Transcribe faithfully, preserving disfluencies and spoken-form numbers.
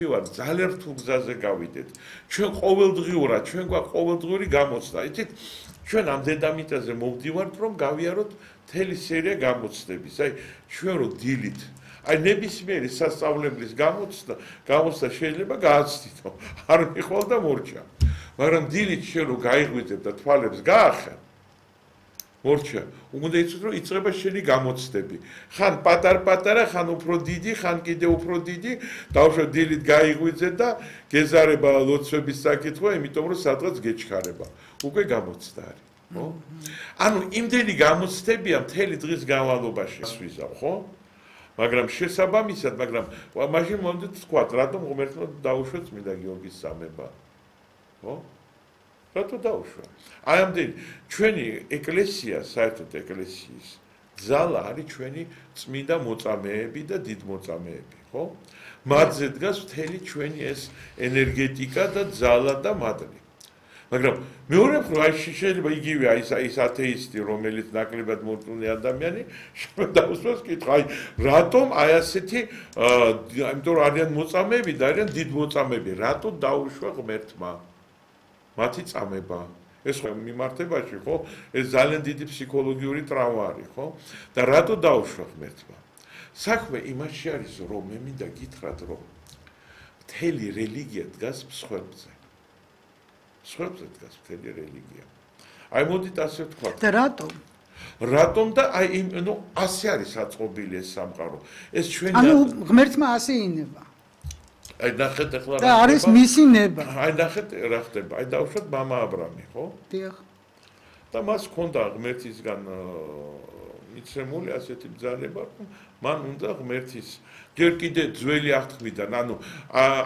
ვარ ძალიან რთულ გზაზე გავიდეთ. ჩვენ ყოველდღიურად, ჩვენ გვაქვს ყოველდღიური გამოცდა. იცით, ჩვენ ამ დედამიწაზე მოვდივართ, რომ გავიაროთ მთელი სერია გამოცდების. აი, ჩვენ რო დილით, აი ნებისმიერი სასწავლებლის გამოცდა, გამოცდა შეიძლება გააცდითო. არ მიხვალ და მორჩა. მაგრამ დილით შენ რო გაიღვიძებ და თვალებს გაახარ, მორჩა, უნდა იცოდე რომ იწყება შენი გამოცდები. ხან პატარ-პატარა, ხან უფრო დიდი, ხან კიდე უფრო დიდი, დავშვა დილით გაიღვიძე და გეზარება ლოცვების საკითხვა, იმიტომ რომ სადღაც გეჩქარება. უკვე გამოცდა არის, ხო? ანუ იმდენი გამოცდებია მთელი დღის განმავლობაში ვიზავ, ხო? მაგრამ შესაბამისად, მაგრამ მაშინ მომდით თქვა, რატომ ღმერთმა დაუშვა წმინდა გიორგის სამება? ხო? რატო დაუშვა? აი ამდენი ჩვენი ეკლესია, საერთოდ ეკლესიის ძალა არის ჩვენი წმინდა მოწამეები და დიდმოწამეები, ხო? მათზე დგას მთელი ჩვენი ეს ენერგეტიკა და ძალა და მადლი. მაგრამ მეორე მხრივ აი შეიძლება იგივე აი ის ათეისტი, რომელიც ნაკლებად მორწმუნე ადამიანი, შემოდაუსვას კითხვა, აი რატომ აი ასეთი, იმიტომ რომ არიან მოწამეები და არიან დიდმოწამეები, რატო დაუშვა ღმერთმა? მათი წამება. ეს ხო მიმართებაში, ხო? ეს ძალიან დიდი ფსიქოლოგიური ტრავმა არის, ხო? და რატო დაუშვა ღმერთმა? საქმე იმაში არის, რომ მე მინდა გითხრათ, რომ მთელი რელიგია დგას მსხვერპლზე. მსხვერპლზე დგას მთელი რელიგია. აი მოდით ასე ვთქვათ. და რატომ? რატომ და აი იმ ნუ ასე არის საწყობილი ეს სამყარო. ეს ჩვენი ანუ ღმერთმა ასე ინება. აი ნახეთ ახლა და არის მისი ნება. აი ნახეთ რა ხდება. აი დავუშვათ მამა აბრამი, ხო? დიახ. და მას ჰქონდა ღმერთისგან მიცემული ასეთი ბრძანება, რომ მან უნდა ღმერთის ჯერ კიდე ძველი აღთქმიდან, ანუ